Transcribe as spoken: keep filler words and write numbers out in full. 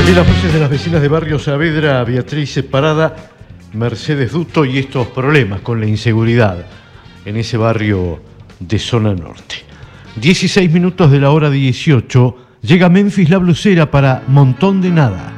Y las voces de las vecinas de Barrio Saavedra, Beatriz Parada, Mercedes Duto y estos problemas con la inseguridad en ese barrio de zona norte. dieciséis minutos de la hora dieciocho, llega Memphis La Blusera para Montón de Nada.